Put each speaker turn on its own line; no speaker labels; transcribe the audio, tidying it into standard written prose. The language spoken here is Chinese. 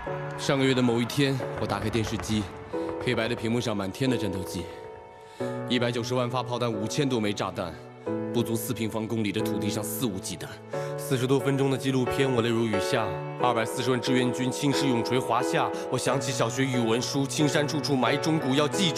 上个月的某一天，我打开电视机，黑白的屏幕上满天的战斗机，190万发炮弹，5000多枚炸弹，不足4平方公里的土地上肆无忌惮。40多分钟的纪录片，我泪如雨下。240万志愿军轻矢永垂华夏。我想起小学语文书，青山处处埋忠骨，要记住。